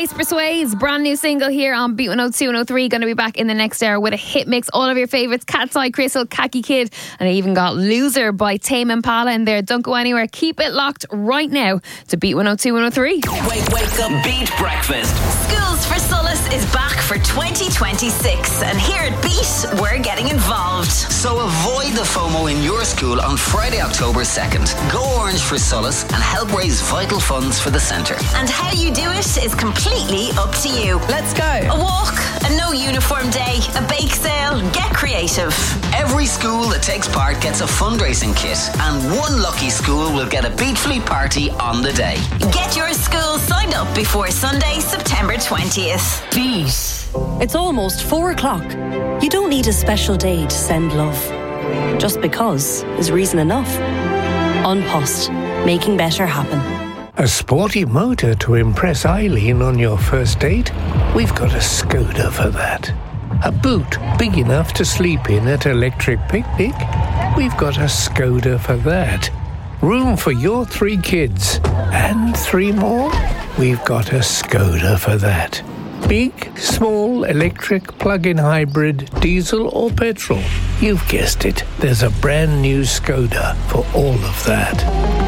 Grace Persuades, brand new single here on Beat 102 and 103. Going to be back in the next hour with a hit mix. All of your favourites, Cat's Eye Crystal, Khaki Kid, and I even got Loser by Tame Impala in there. Don't go anywhere. Keep it locked right now to Beat 102 and 103. Wake up. Beat Breakfast. Schools for Solace is back for 2026. And here at Beat, we're getting involved. So avoid the FOMO in your school on Friday, October 2nd. Go Orange for Solace and help raise vital funds for the centre. And how you do it is completely up to you. Let's go. A walk, a no uniform day, a bake sale. Get creative. Every school that takes part gets a fundraising kit, and one lucky school will get a Beat Fleet party on the day. Get your school signed up before Sunday, September 20th. Beat. It's almost 4 o'clock. You don't need a special day to send love. Just because is reason enough. An Post, making better happen. A sporty motor to impress Eileen on your first date? We've got a Skoda for that. A boot big enough to sleep in at Electric Picnic? We've got a Skoda for that. Room for your 3 kids and 3 more? We've got a Skoda for that. Big, small, electric, plug-in hybrid, diesel or petrol? You've guessed it. There's a brand new Skoda for all of that.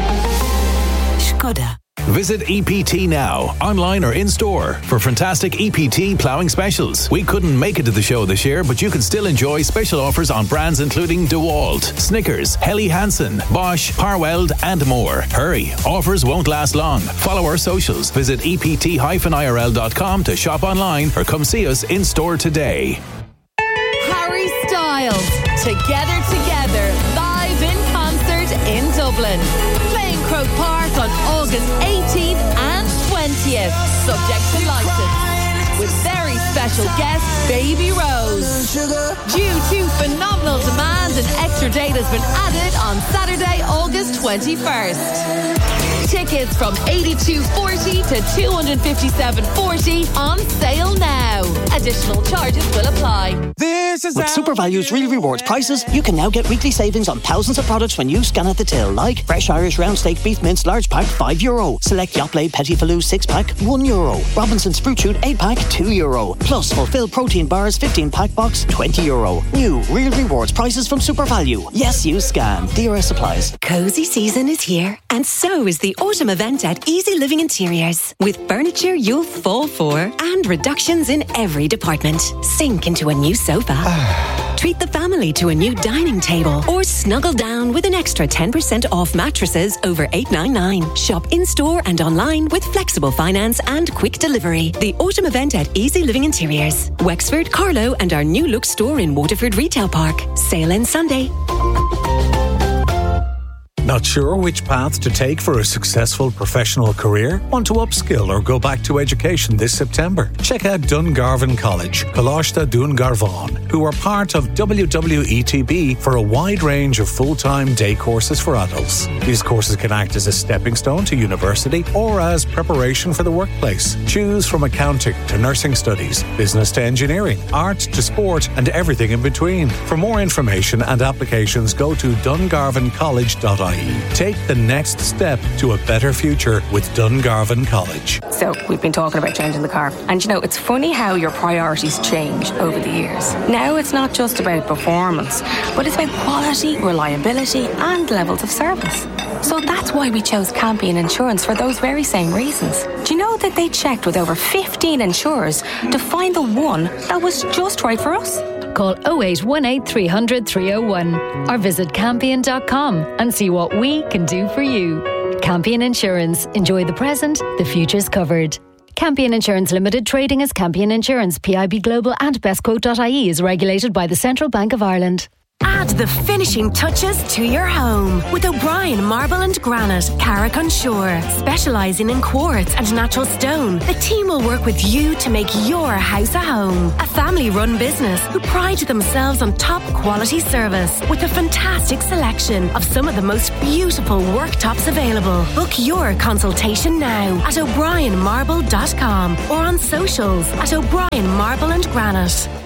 Skoda. Visit EPT now, online or in-store, for fantastic EPT ploughing specials. We couldn't make it to the show this year, but you can still enjoy special offers on brands including DeWalt, Snickers, Helly Hansen, Bosch, Parweld and more. Hurry, offers won't last long. Follow our socials. Visit ept-irl.com to shop online or come see us in-store today. Harry Styles, Together, live in concert in Dublin. Playing Croke Park on August 18th and 20th, subject to licence. With very special guest, Baby Rose. Due to phenomenal demand, an extra date has been added on Saturday, August 21st. Tickets from $82.40 to $257.40 on sale now. Additional charges will apply. With SuperValue's Real Rewards prices, you can now get weekly savings on thousands of products when you scan at the till, like Fresh Irish Round Steak Beef Mince Large Pack, €5. Select Yoplait Petit Falou 6 Pack, €1. Robinson's Fruit Shoot 8 Pack, €2. Plus, Fulfill Protein Bars 15 Pack Box, €20. New Real Rewards prices from SuperValue. Yes, you scan. DRS supplies. Cozy season is here, and so is the autumn event at Easy Living Interiors. With furniture you'll fall for and reductions in every department. Sink into a new sofa. Treat the family to a new dining table, or snuggle down with an extra 10% off mattresses over $8.99. Shop in-store and online with flexible finance and quick delivery. The autumn event at Easy Living Interiors. Wexford, Carlow and our new look store in Waterford Retail Park. Sale ends Sunday. Not sure which path to take for a successful professional career? Want to upskill or go back to education this September? Check out Dungarvan College, Coláiste Dungarvan, who are part of WWETB for a wide range of full-time day courses for adults. These courses can act as a stepping stone to university or as preparation for the workplace. Choose from accounting to nursing studies, business to engineering, art to sport, and everything in between. For more information and applications, go to dungarvancollege.ie. Take the next step to a better future with Dungarvan College. So, we've been talking about changing the car. And you know, it's funny how your priorities change over the years. Now it's not just about performance, but it's about quality, reliability and levels of service. So that's why we chose Campion Insurance for those very same reasons. Do you know that they checked with over 15 insurers to find the one that was just right for us? Call 0818 300 301 or visit Campion.com and see what we can do for you. Campion Insurance. Enjoy the present, the future's covered. Campion Insurance Limited, trading as Campion Insurance, PIB Global and bestquote.ie is regulated by the Central Bank of Ireland. Add the finishing touches to your home with O'Brien Marble and Granite, Carrick-on-Shore. Specialising in quartz and natural stone, the team will work with you to make your house a home. A family-run business who pride themselves on top quality service with a fantastic selection of some of the most beautiful worktops available. Book your consultation now at o'brienmarble.com or on socials at O'Brien Marble and Granite.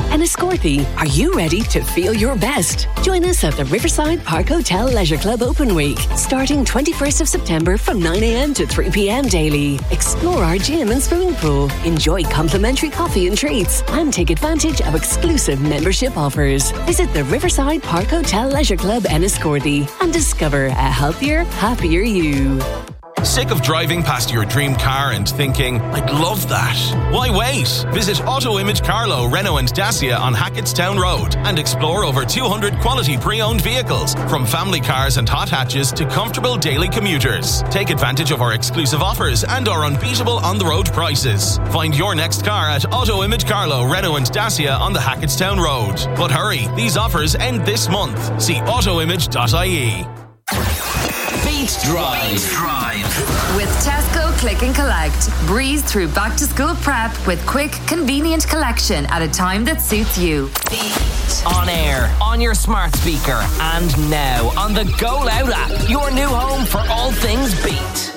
Enniscorthy, are you ready to feel your best? Join us at the Riverside Park Hotel Leisure Club Open Week, starting 21st of September from 9 a.m. to 3 p.m. daily. Explore our gym and swimming pool, enjoy complimentary coffee and treats, and take advantage of exclusive membership offers. Visit the Riverside Park Hotel Leisure Club Enniscorthy and discover a healthier, happier you. Sick of driving past your dream car and thinking, I'd love that? Why wait? Visit Auto Image Carlow, Renault and Dacia on Hackettstown Road and explore over 200 quality pre-owned vehicles, from family cars and hot hatches to comfortable daily commuters. Take advantage of our exclusive offers and our unbeatable on-the-road prices. Find your next car at Auto Image Carlow, Renault and Dacia on the Hackettstown Road. But hurry, these offers end this month. See autoimage.ie. Beat Drive. With Tesco Click and Collect. Breeze through back to school prep with quick, convenient collection at a time that suits you. Beat. On air, on your smart speaker, and now on the Go Loud app. Your new home for all things Beat.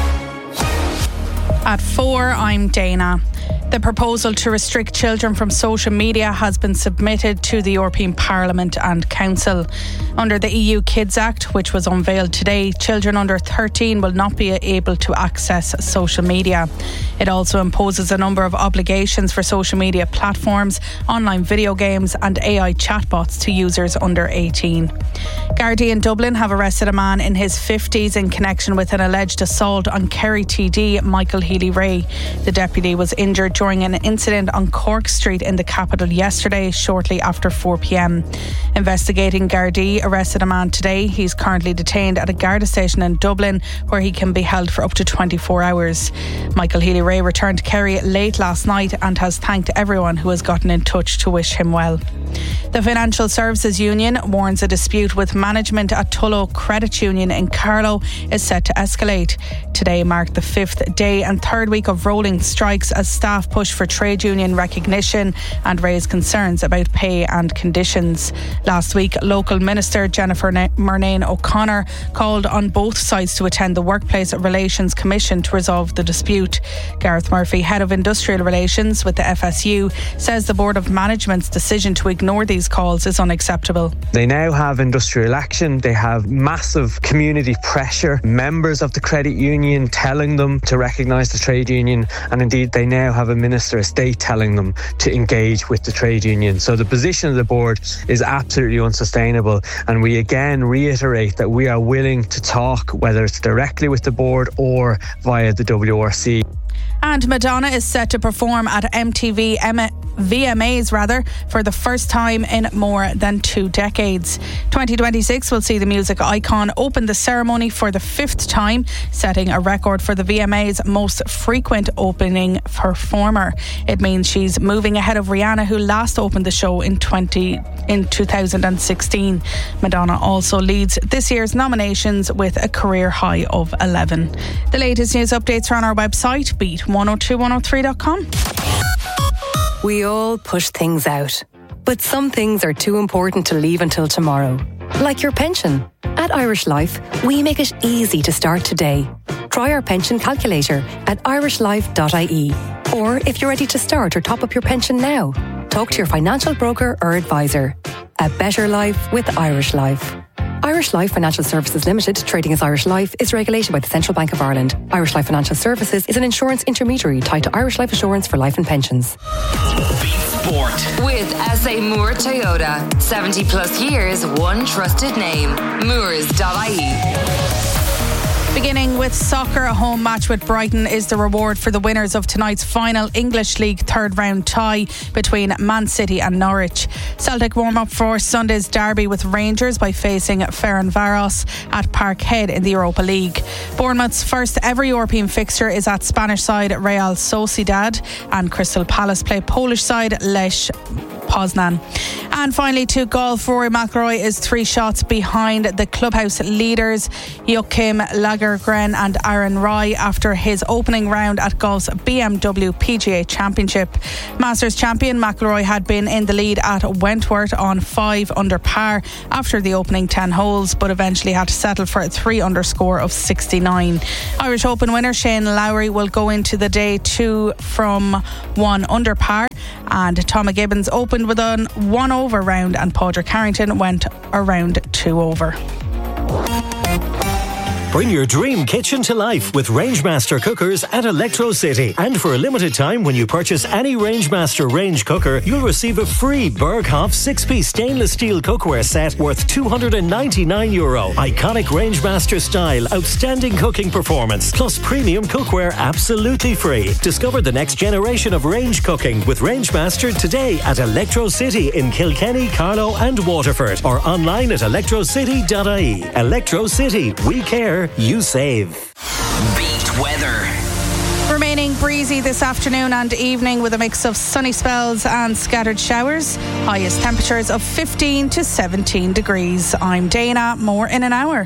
At 4, I'm Dana. The proposal to restrict children from social media has been submitted to the European Parliament and Council. Under the EU Kids Act, which was unveiled today, children under 13 will not be able to access social media. It also imposes a number of obligations for social media platforms, online video games and AI chatbots to users under 18. Gardaí in Dublin have arrested a man in his 50s in connection with an alleged assault on Kerry TD Michael Healy-Rae. The deputy was injured during an incident on Cork Street in the capital yesterday, shortly after 4 p.m. Investigating Gardaí arrested a man today. He's currently detained at a Garda station in Dublin, where he can be held for up to 24 hours. Michael Healy-Rae returned to Kerry late last night and has thanked everyone who has gotten in touch to wish him well. The Financial Services Union warns a dispute with management at Tullow Credit Union in Carlow is set to escalate. Today marked the 5th day and 3rd week of rolling strikes as staff push for trade union recognition and raise concerns about pay and conditions. Last week, local Minister Jennifer Murnane O'Connor called on both sides to attend the Workplace Relations Commission to resolve the dispute. Gareth Murphy, Head of Industrial Relations with the FSU, says the Board of Management's decision to ignore these calls is unacceptable. They now have industrial action. They have massive community pressure. Members of the credit union telling them to recognise the trade union, and indeed they now have a Minister of State telling them to engage with the trade union. So the position of the board is absolutely unsustainable, and we again reiterate that we are willing to talk, whether it's directly with the board or via the WRC. And Madonna is set to perform at MTV VMAs for the first time in more than 2 decades. 2026 will see the music icon open the ceremony for the 5th time, setting a record for the VMAs' most frequent opening performer. It means she's moving ahead of Rihanna, who last opened the show in 2016. Madonna also leads this year's nominations with a career high of 11. The latest news updates are on our website, beat102103.com. We all push things out, but some things are too important to leave until tomorrow. Like your pension. At Irish Life, we make it easy to start today. Try our pension calculator at irishlife.ie. Or if you're ready to start or top up your pension now, talk to your financial broker or advisor. A better life with Irish Life. Irish Life Financial Services Limited, trading as Irish Life, is regulated by the Central Bank of Ireland. Irish Life Financial Services is an insurance intermediary tied to Irish Life Assurance for life and pensions. Beat Sport. With SA Moore Toyota. 70 plus years, one trusted name. Moores.ie. Beginning with soccer, a home match with Brighton is the reward for the winners of tonight's final English League 3rd round tie between Man City and Norwich. Celtic warm up for Sunday's derby with Rangers by facing Ferencváros at Parkhead in the Europa League. Bournemouth's first ever European fixture is at Spanish side Real Sociedad, and Crystal Palace play Polish side Lech Poznan. And finally to golf, Rory McIlroy is 3 shots behind the clubhouse leaders Joachim Lagergren and Aaron Rai after his opening round at golf's BMW PGA Championship. Masters champion McIlroy had been in the lead at Wentworth on 5 under par after the opening 10 holes, but eventually had to settle for a 3 under score of 69. Irish Open winner Shane Lowry will go into the day 2 from 1 under par, And Thomas Gibbons opened with a 1 over round, and Padraig Carrington went around 2 over. Bring your dream kitchen to life with Rangemaster cookers at Electro City. And for a limited time, when you purchase any Rangemaster range cooker, you'll receive a free Berghoff 6-piece stainless steel cookware set worth €299. Iconic Rangemaster style, outstanding cooking performance, plus premium cookware absolutely free. Discover the next generation of range cooking with Rangemaster today at Electro City in Kilkenny, Carlow and Waterford, or online at electrocity.ie. Electro City, we care, you save. Beat weather. Remaining breezy this afternoon and evening with a mix of sunny spells and scattered showers. Highest temperatures of 15 to 17 degrees. I'm Dana, more in an hour.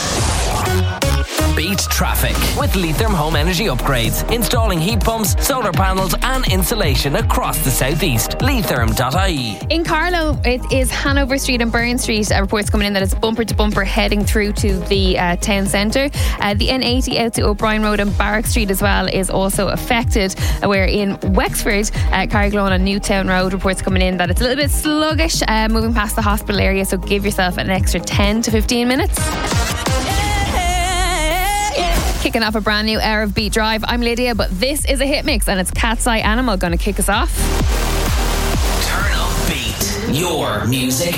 Beat traffic with Leitrim Home Energy Upgrades. Installing heat pumps, solar panels and insulation across the southeast. Leitrim.ie. In Carlow, it is Hanover Street and Burn Street. Reports coming in that it's bumper to bumper heading through to the town centre. The N80 out to O'Brien Road and Barrack Street as well is also affected. Where in Wexford, Carriglone on Newtown Road, reports coming in that it's a little bit sluggish moving past the hospital area, so give yourself an extra 10 to 15 minutes. Kicking off a brand new hour of Beat Drive. I'm Lydia, but this is a hit mix and it's Cat's Eye Animal going to kick us off. Turn up Beat. Your music